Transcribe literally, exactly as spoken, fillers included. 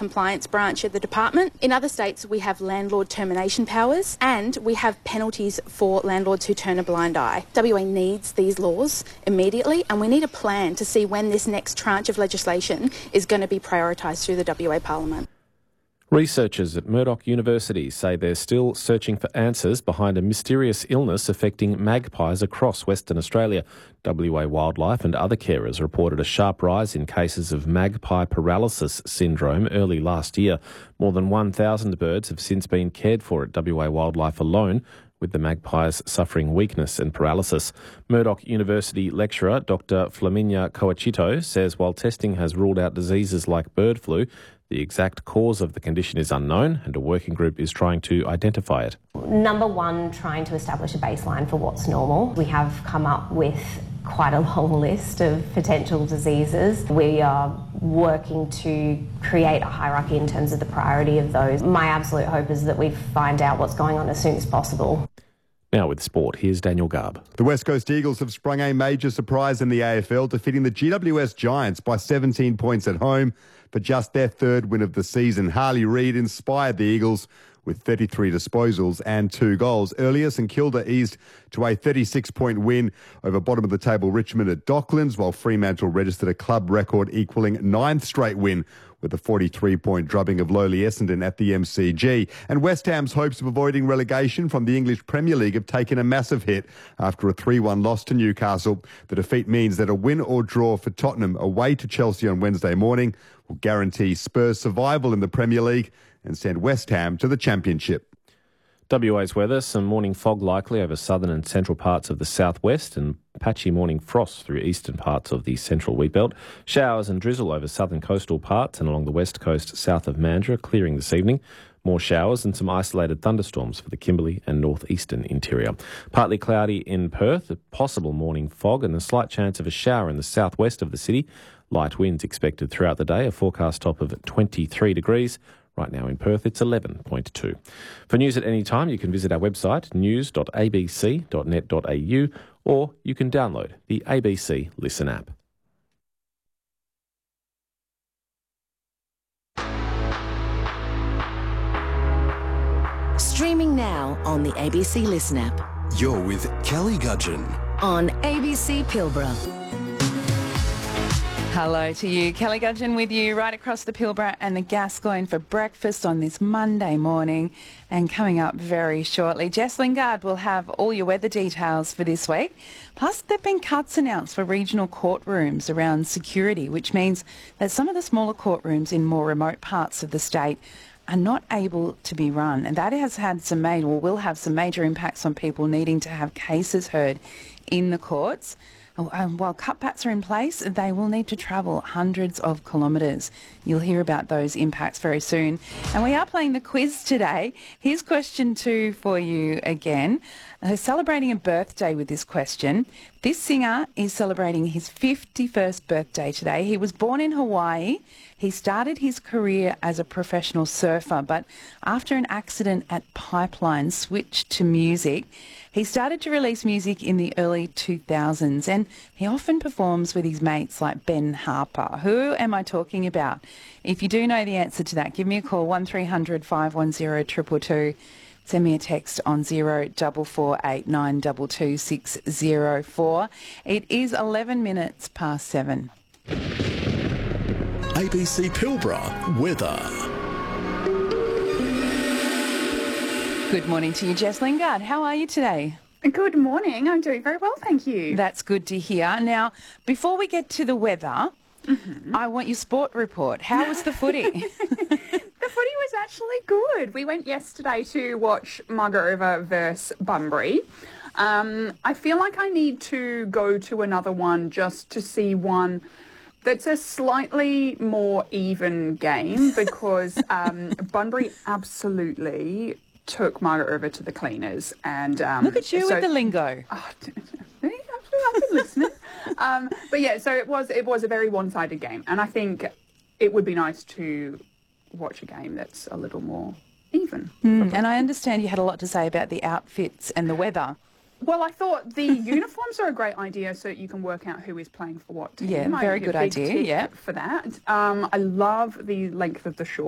compliance branch of the department. In other states, we have landlord termination powers and we have penalties for landlords who turn a blind eye. W A needs these laws immediately, and we need a plan to see when this next tranche of legislation is going to be prioritised through the W A Parliament. Researchers at Murdoch University say they're still searching for answers behind a mysterious illness affecting magpies across Western Australia. W A Wildlife and other carers reported a sharp rise in cases of magpie paralysis syndrome early last year. More than one thousand birds have since been cared for at W A Wildlife alone, with the magpies suffering weakness and paralysis. Murdoch University lecturer Doctor Flaminia Coachito says while testing has ruled out diseases like bird flu, the exact cause of the condition is unknown and a working group is trying to identify it. Number one, trying to establish a baseline for what's normal. We have come up with quite a long list of potential diseases. We are working to create a hierarchy in terms of the priority of those. My absolute hope is that we find out what's going on as soon as possible. Now with sport, here's Daniel Garb. The West Coast Eagles have sprung a major surprise in the A F L, defeating the G W S Giants by seventeen points at home for just their third win of the season. Harley Reid inspired the Eagles with thirty-three disposals and two goals. Earlier, St Kilda eased to a thirty-six point win over bottom-of-the-table Richmond at Docklands, while Fremantle registered a club record equalling ninth straight win with a forty-three point drubbing of lowly Essendon at the M C G. And West Ham's hopes of avoiding relegation from the English Premier League have taken a massive hit after a three one loss to Newcastle. The defeat means that a win or draw for Tottenham away to Chelsea on Wednesday morning will guarantee Spurs survival in the Premier League and send West Ham to the Championship. W A's weather, some morning fog likely over southern and central parts of the southwest and patchy morning frost through eastern parts of the central wheatbelt. Showers and drizzle over southern coastal parts and along the west coast south of Mandurah, clearing this evening. More showers and some isolated thunderstorms for the Kimberley and northeastern interior. Partly cloudy in Perth, a possible morning fog and a slight chance of a shower in the southwest of the city. Light winds expected throughout the day, a forecast top of twenty-three degrees. Right now in Perth, it's eleven point two. For news at any time, you can visit our website, news dot a b c dot net dot a u, or you can download the A B C Listen app. Streaming now on the A B C Listen app. You're with Kelly Gudgeon on A B C Pilbara. Hello to you, Kelly Gudgeon with you right across the Pilbara and the Gascoyne for breakfast on this Monday morning. And coming up very shortly, Jess Lingard will have all your weather details for this week. Plus, there have been cuts announced for regional courtrooms around security, which means that some of the smaller courtrooms in more remote parts of the state are not able to be run. And that has had some major, or will have some major impacts on people needing to have cases heard in the courts. Um, while cutbacks are in place, they will need to travel hundreds of kilometres. You'll hear about those impacts very soon. And we are playing the quiz today. Here's question two for you again. Uh, celebrating a birthday with this question. This singer is celebrating his fifty-first birthday today. He was born in Hawaii. He started his career as a professional surfer, but after an accident at Pipeline, switched to music. He started to release music in the early two thousands, and he often performs with his mates like Ben Harper. Who am I talking about? If you do know the answer to that, give me a call, one three hundred five one zero two two two. Send me a text on zero four four eight nine two two six zero four. It is eleven minutes past seven. A B C Pilbara weather. Good morning to you, Jess Lingard. How are you today? Good morning. I'm doing very well, thank you. That's good to hear. Now, before we get to the weather, mm-hmm. I want your sport report. How was the footy? The footy was actually good. We went yesterday to watch Margaret River versus Bunbury. Um, I feel like I need to go to another one just to see one that's a slightly more even game because um, Bunbury absolutely took Margaret River to the cleaners. And um, look at you so, with the lingo. Oh, I've been listening. um, but yeah, so it was it was a very one-sided game, and I think it would be nice to watch a game that's a little more even. Mm, and I understand you had a lot to say about the outfits and the weather. Well, I thought the uniforms are a great idea so that you can work out who is playing for what team. Yeah, very good idea, yeah. For that. Um, I love the length of the shorts.